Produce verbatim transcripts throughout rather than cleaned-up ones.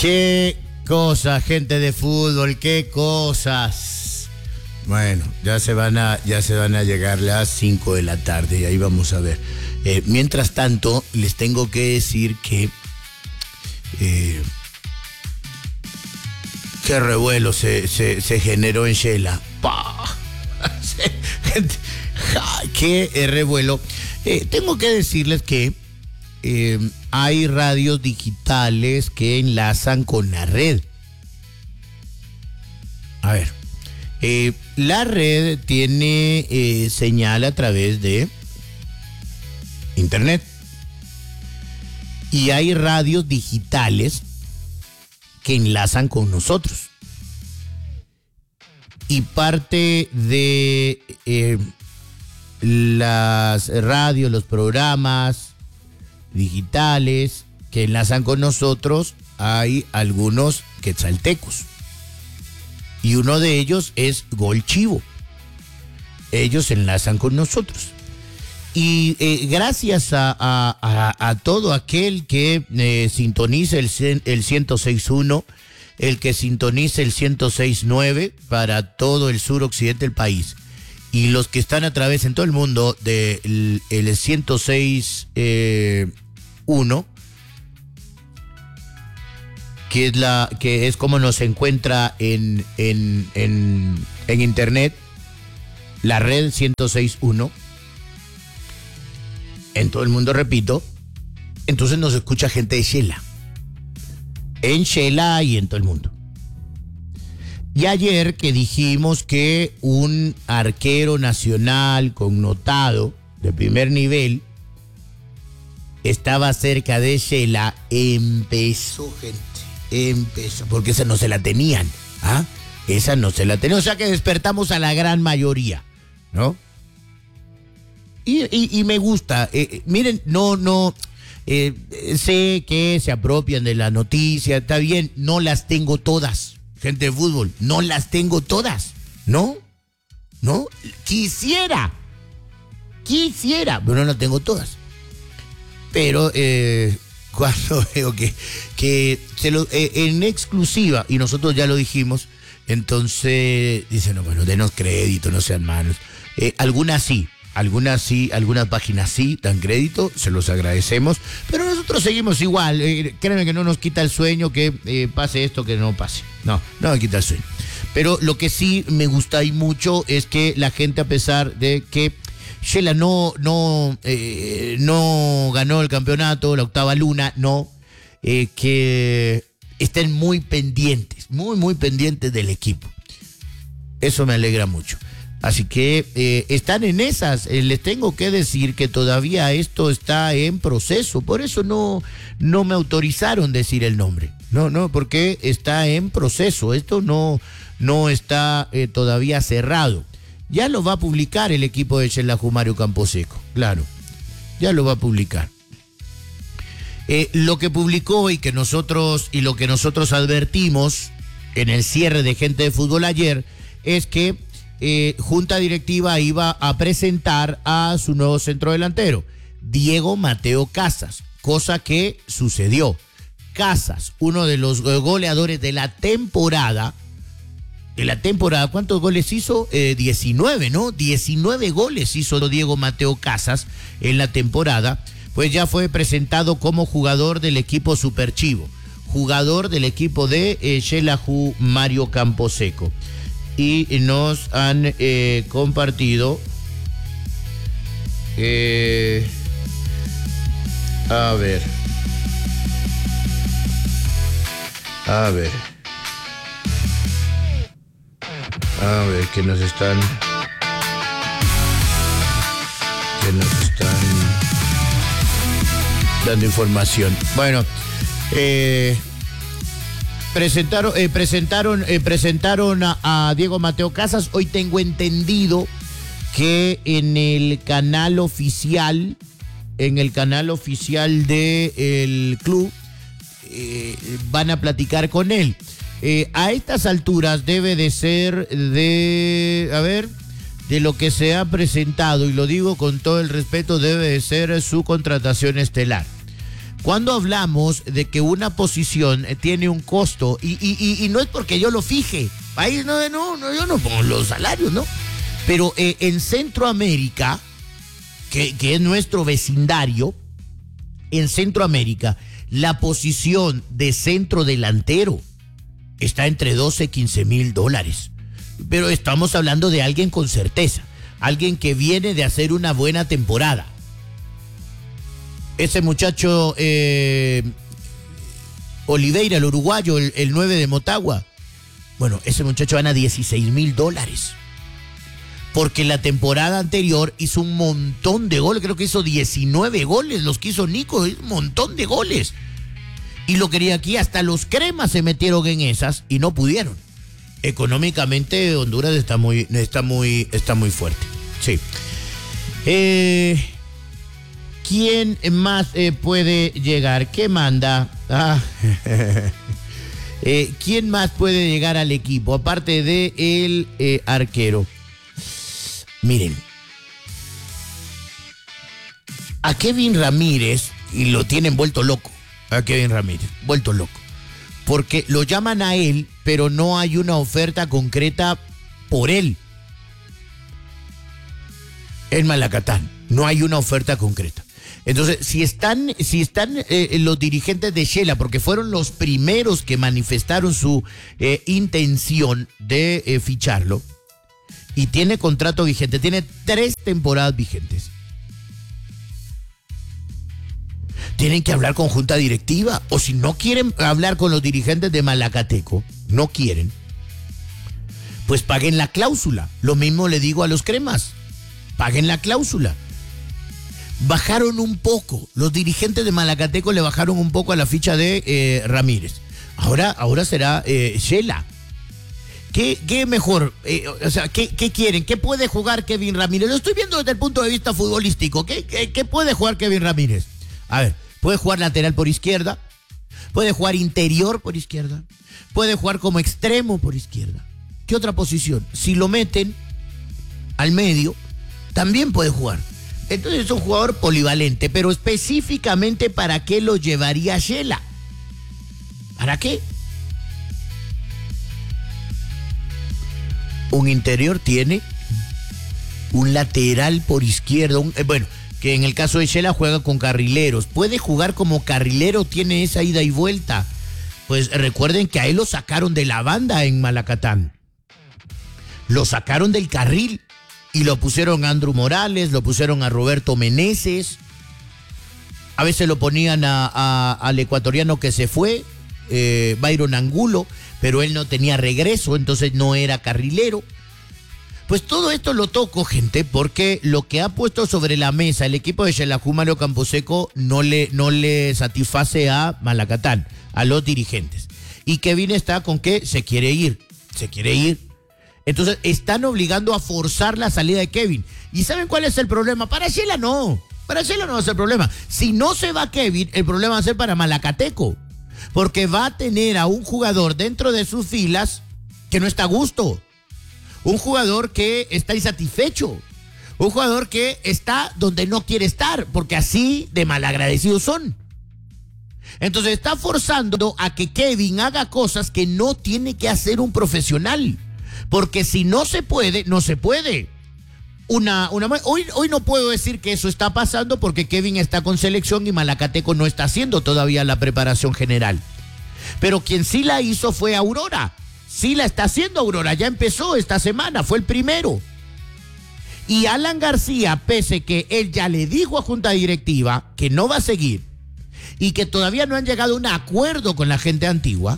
Qué cosas, gente de fútbol, qué cosas. Bueno, ya se van a, ya se van a llegar las cinco de la tarde y ahí vamos a ver. Eh, mientras tanto, les tengo que decir que eh, qué revuelo se, se, se generó en Shela. ¡Pah! Gente, qué revuelo. Eh, tengo que decirles que eh, hay radios digitales que enlazan con la red. A ver, eh, la red tiene eh, señal a través de internet. Y hay radios digitales que enlazan con nosotros. Y parte de eh, las radios, los programas digitales que enlazan con nosotros, hay algunos quetzaltecos. Y uno de ellos es Gol Chivo. Ellos enlazan con nosotros. Y eh, gracias a, a, a, a todo aquel que eh, sintoniza el, el ciento seis punto uno, el que sintoniza el ciento seis punto nueve para todo el sur occidente del país, y los que están a través en todo el mundo del el ciento seis punto uno, que es la que es como nos encuentra en, en, en, en internet, la red ciento seis punto uno, en todo el mundo, repito, entonces nos escucha gente de Shela. En Shela y en todo el mundo. Y ayer que dijimos que un arquero nacional connotado de primer nivel estaba cerca de Shela, empezó, gente, empezó, porque esa no se la tenían, ¿ah? Esa no se la tenían, o sea que despertamos a la gran mayoría, ¿no? Y, y, y me gusta, eh, miren, no, no... Eh, sé que se apropian de la noticia, está bien, no las tengo todas, gente de fútbol, no las tengo todas, ¿no? ¿No? Quisiera, quisiera, pero no las tengo todas. Pero eh, cuando veo que, que se lo, eh, en exclusiva, y nosotros ya lo dijimos, entonces dicen, no, bueno, denos crédito, no sean malos. Eh, algunas sí. Algunas sí, algunas páginas sí dan crédito, se los agradecemos, pero nosotros seguimos igual. Eh, créanme que no nos quita el sueño que eh, pase esto, que no pase. No, no me quita el sueño. Pero lo que sí me gusta y mucho es que la gente, a pesar de que Shela no, no, eh, no ganó el campeonato, la octava luna, no, eh, que estén muy pendientes, muy, muy pendientes del equipo. Eso me alegra mucho. Así que eh, están en esas. Eh, les tengo que decir que todavía esto está en proceso. Por eso no, no me autorizaron decir el nombre. No, no, porque está en proceso. Esto no, no está eh, todavía cerrado. Ya lo va a publicar el equipo de Xelajú Mario Camposeco. Claro, ya lo va a publicar. Eh, lo que publicó y que nosotros y lo que nosotros advertimos en el cierre de Gente de Fútbol ayer es que Eh, Junta Directiva iba a presentar a su nuevo centrodelantero, Diego Mateo Casas, cosa que sucedió. Casas, uno de los goleadores de la temporada, de la temporada, ¿cuántos goles hizo? Eh, diecinueve, ¿no? diecinueve goles hizo Diego Mateo Casas en la temporada, pues ya fue presentado como jugador del equipo Super Chivo, jugador del equipo de eh, Xelajú Mario Camposeco. Y nos han eh, compartido eh, a ver a ver a ver que nos están que nos están dando información. Bueno, eh Presentaron, eh, presentaron, eh, presentaron a, a Diego Mateo Casas. Hoy tengo entendido que en el canal oficial, en el canal oficial del club, eh, van a platicar con él. Eh, a estas alturas debe de ser de, a ver, de lo que se ha presentado, y lo digo con todo el respeto, debe de ser su contratación estelar. cuando hablamos de que una posición tiene un costo, y, y, y, y no es porque yo lo fije, ahí no, no, no, yo no pongo los salarios, ¿no? Pero eh, en Centroamérica, que, que es nuestro vecindario, en Centroamérica, la posición de centro delantero está entre doce, quince mil dólares. Pero estamos hablando de alguien con certeza, alguien que viene de hacer una buena temporada. Ese muchacho eh, Oliveira, el uruguayo, el, el nueve de Motagua, bueno, ese muchacho gana dieciséis mil dólares. Porque la temporada anterior hizo un montón de goles, creo que hizo diecinueve goles, los que hizo Nico, un montón de goles. Y lo quería aquí, hasta los cremas se metieron en esas y no pudieron. Económicamente Honduras está muy, está muy, está muy fuerte. Sí. Eh, ¿Quién más eh, puede llegar? ¿Qué manda? Ah, eh, ¿Quién más puede llegar al equipo? Aparte de el eh, arquero. Miren, a Kevin Ramírez, y lo tienen vuelto loco, a Kevin Ramírez, vuelto loco, porque lo llaman a él, pero no hay una oferta concreta por él. En Malacatán, no hay una oferta concreta. Entonces, si están, si están eh, los dirigentes de Shela, porque fueron los primeros que manifestaron su eh, intención de eh, ficharlo, y tiene contrato vigente, tiene tres temporadas vigentes. Tienen que hablar con junta directiva, o si no quieren hablar con los dirigentes de Malacateco, no quieren, pues paguen la cláusula. Lo mismo le digo a los cremas, paguen la cláusula. Bajaron un poco, los dirigentes de Malacateco le bajaron un poco a la ficha de eh, Ramírez. Ahora, ahora será eh, Shela. ¿Qué, qué mejor? Eh, o sea, ¿qué, ¿qué quieren? ¿Qué puede jugar Kevin Ramírez? Lo estoy viendo desde el punto de vista futbolístico. ¿Qué, qué, qué puede jugar Kevin Ramírez? A ver, puede jugar lateral por izquierda, puede jugar interior por izquierda, puede jugar como extremo por izquierda. ¿Qué otra posición? Si lo meten al medio, también puede jugar. Entonces es un jugador polivalente, pero específicamente ¿para qué lo llevaría Shela? ¿Para qué? Un interior tiene, un lateral por izquierda, un, eh, bueno, que en el caso de Shela juega con carrileros, puede jugar como carrilero, tiene esa ida y vuelta. Pues recuerden que a él lo sacaron de la banda en Malacatán, lo sacaron del carril y lo pusieron a Andrew Morales, lo pusieron a Roberto Meneses, a veces lo ponían a, a, al ecuatoriano que se fue, eh, Byron Angulo, pero él no tenía regreso, entonces no era carrilero. Pues todo esto lo toco, gente, porque lo que ha puesto sobre la mesa el equipo de Xelajú Mario Camposeco no le, no le satisface a Malacatán, a los dirigentes. Y Kevin está con que se quiere ir, se quiere ir. Entonces están obligando a forzar la salida de Kevin. ¿Y saben cuál es el problema? Para Shela no, para Shela no va a ser problema. Si no se va Kevin, el problema va a ser para Malacateco. Porque va a tener a un jugador dentro de sus filas que no está a gusto. Un jugador que está insatisfecho. Un jugador que está donde no quiere estar, porque así de malagradecidos son. Entonces está forzando a que Kevin haga cosas que no tiene que hacer un profesional. Porque si no se puede, no se puede. Una, una, hoy, hoy no puedo decir que eso está pasando porque Kevin está con selección y Malacateco no está haciendo todavía la preparación general. Pero quien sí la hizo fue Aurora. Sí la está haciendo Aurora, ya empezó esta semana, fue el primero. Y Alan García, pese que él ya le dijo a junta directiva que no va a seguir y que todavía no han llegado a un acuerdo con la gente antigua,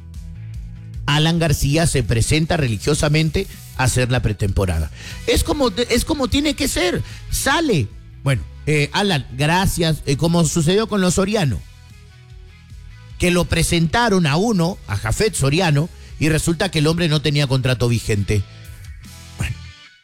Alan García se presenta religiosamente a hacer la pretemporada. Es como, es como tiene que ser. Sale. Bueno, eh, Alan, gracias. Eh, como sucedió con los Soriano, que lo presentaron a uno, a Jafet Soriano, y resulta que el hombre no tenía contrato vigente. Bueno,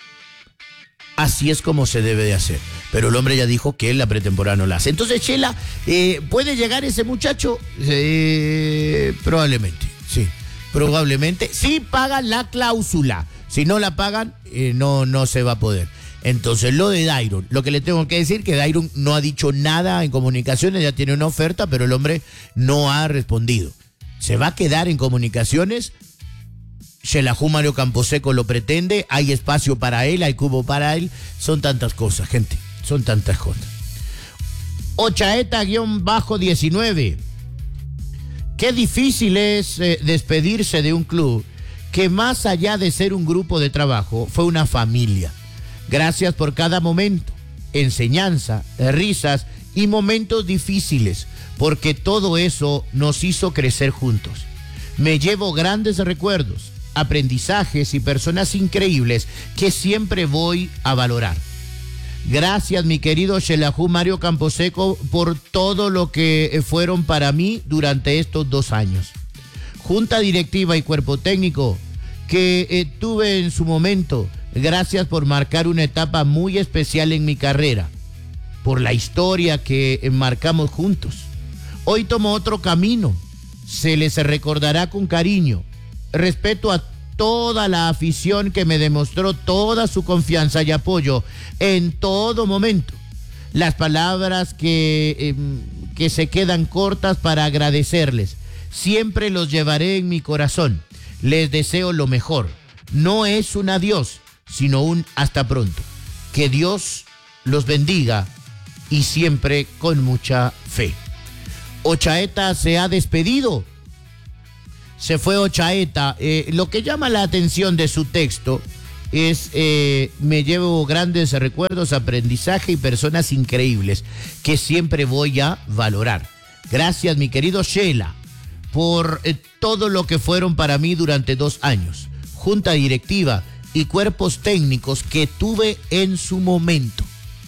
así es como se debe de hacer. Pero el hombre ya dijo que él la pretemporada no la hace. Entonces, Shela, eh, ¿puede llegar ese muchacho? Eh, probablemente, sí. Probablemente, si pagan la cláusula. Si no la pagan, eh, no, no se va a poder. Entonces, lo de Dairon, lo que le tengo que decir, que Dairon no ha dicho nada en comunicaciones, ya tiene una oferta, pero el hombre no ha respondido. ¿Se va a quedar en comunicaciones? Xelajú Mario Camposeco lo pretende, hay espacio para él, hay cubo para él, son tantas cosas, gente, son tantas cosas. Ochaeta-diecinueve. Qué difícil es eh, despedirse de un club que más allá de ser un grupo de trabajo, fue una familia. Gracias por cada momento, enseñanza, risas y momentos difíciles, porque todo eso nos hizo crecer juntos. Me llevo grandes recuerdos, aprendizajes y personas increíbles que siempre voy a valorar. Gracias, mi querido Xelajú Mario Camposeco, por todo lo que fueron para mí durante estos dos años. Junta directiva y cuerpo técnico que eh, tuve en su momento, gracias por marcar una etapa muy especial en mi carrera, por la historia que eh, marcamos juntos. Hoy tomo otro camino, se les recordará con cariño. Respeto a toda la afición que me demostró toda su confianza y apoyo en todo momento. Las palabras que, eh, que se quedan cortas para agradecerles. Siempre los llevaré en mi corazón. Les deseo lo mejor. No es un adiós, sino un hasta pronto. Que Dios los bendiga y siempre con mucha fe. Ochaeta se ha despedido. Se fue Ochaeta. Eh, lo que llama la atención de su texto es, eh, me llevo grandes recuerdos, aprendizaje y personas increíbles que siempre voy a valorar. Gracias, mi querido Xela, por eh, todo lo que fueron para mí durante dos años. Junta directiva y cuerpos técnicos que tuve en su momento.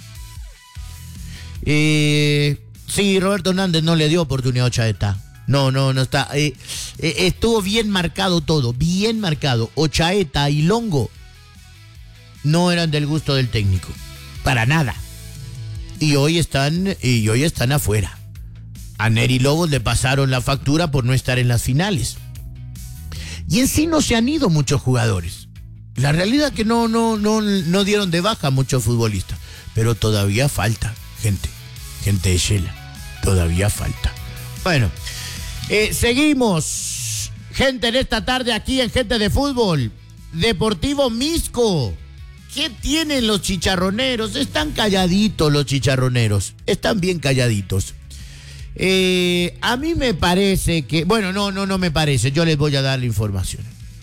Eh, sí, Roberto Hernández no le dio oportunidad a Ochaeta. No, no, no está. Eh, eh, estuvo bien marcado todo, bien marcado. Ochaeta y Longo no eran del gusto del técnico, para nada. Y hoy están, y hoy están afuera. A Neri Lobos le pasaron la factura por no estar en las finales. Y en sí no se han ido muchos jugadores. La realidad es que no, no, no, no dieron de baja muchos futbolistas. Pero todavía falta, gente. Gente de Xela. Todavía falta. Bueno. Eh, seguimos, gente, en esta tarde aquí en Gente de Fútbol. Deportivo Misco. ¿Qué tienen los chicharroneros? Están calladitos los chicharroneros. Están bien calladitos. Eh, a mí me parece que... Bueno, no, no, no me parece. Yo les voy a dar la información.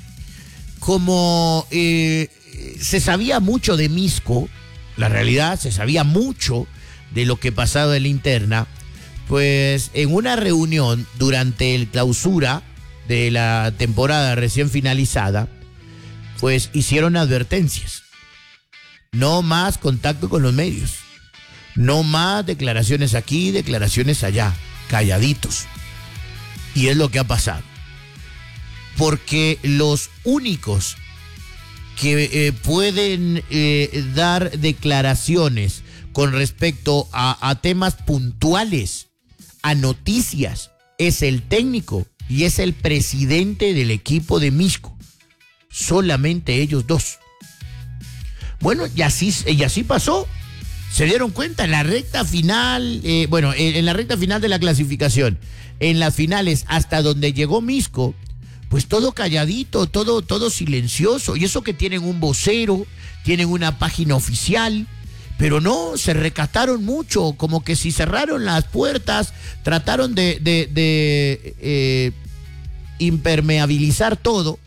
Como eh, se sabía mucho de Misco, la realidad, se sabía mucho de lo que pasaba en la interna. Pues en una reunión durante el clausura de la temporada recién finalizada, pues hicieron advertencias. No más contacto con los medios. No más declaraciones aquí, declaraciones allá. Calladitos. Y es lo que ha pasado. Porque los únicos que eh, pueden eh, dar declaraciones con respecto a, a temas puntuales, a noticias, es el técnico y es el presidente del equipo de Misco. Solamente ellos dos. Bueno, y así, y así pasó. Se dieron cuenta en la recta final, eh, bueno, en, en la recta final de la clasificación, en las finales hasta donde llegó Misco, pues todo calladito, todo, todo silencioso. Y eso que tienen un vocero, tienen una página oficial. Pero no, se recataron mucho, como que si cerraron las puertas, trataron de, de, de eh, impermeabilizar todo.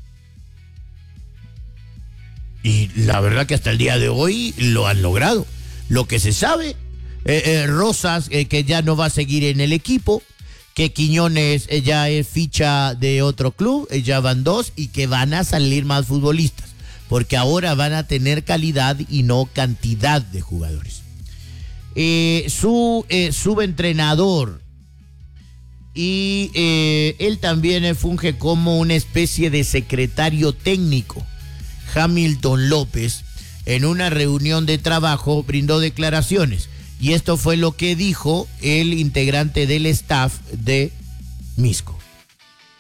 Y la verdad que hasta el día de hoy lo han logrado. Lo que se sabe, eh, eh, Rosas, eh, que ya no va a seguir en el equipo, que Quiñones eh, ya es ficha de otro club, eh, ya van dos, y que van a salir más futbolistas. Porque ahora van a tener calidad y no cantidad de jugadores. Eh, su eh, subentrenador y eh, él también eh, funge como una especie de secretario técnico. Hamilton López, en una reunión de trabajo, brindó declaraciones. Y esto fue lo que dijo el integrante del staff de Misco.